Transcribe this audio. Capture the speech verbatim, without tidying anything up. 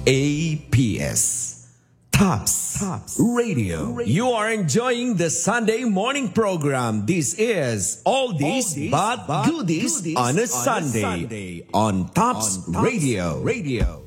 A P S. Tops, Tops Radio. You are enjoying the Sunday morning program. This is Oldies, Oldies but, but Goodies, goodies on a, on Sunday, a Sunday on Tops, on Tops Radio. Radio.